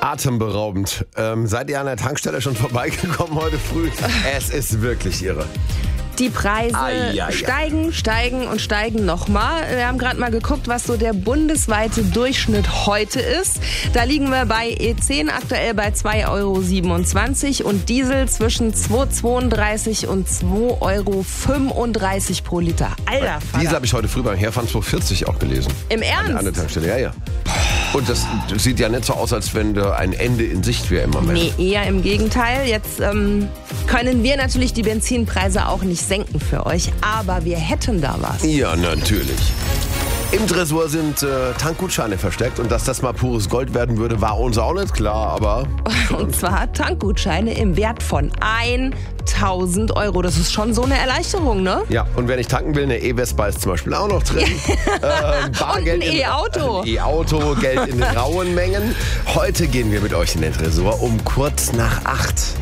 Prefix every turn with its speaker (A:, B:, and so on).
A: Atemberaubend. Seid ihr an der Tankstelle schon vorbeigekommen heute früh? Es ist wirklich irre.
B: Die Preise steigen nochmal. Wir haben gerade mal geguckt, was so der bundesweite Durchschnitt heute ist. Da liegen wir bei E10 aktuell bei 2,27 € und Diesel zwischen 2,32 und 2,35 € pro Liter. Alter Vater.
A: Diesel habe ich heute früh beim Herfahren 2,40 auch gelesen.
B: Im Ernst?
A: An der Tankstelle, ja. Und das sieht ja nicht so aus, als wenn da ein Ende in Sicht wäre im Moment.
B: Nee, eher im Gegenteil. Jetzt können wir natürlich die Benzinpreise auch nicht senken für euch, aber wir hätten da was.
A: Ja, natürlich. Im Tresor sind Tankgutscheine versteckt und dass das mal pures Gold werden würde, war uns auch nicht klar, aber...
B: Und zwar Tankgutscheine im Wert von 1.000 €. Das ist schon so eine Erleichterung, ne?
A: Ja, und wer nicht tanken will, eine E-Vespa ist zum Beispiel auch noch drin.
B: Bargeld und ein E-Auto.
A: Ein E-Auto, Geld in rauen Mengen. Heute gehen wir mit euch in den Tresor um kurz nach 8.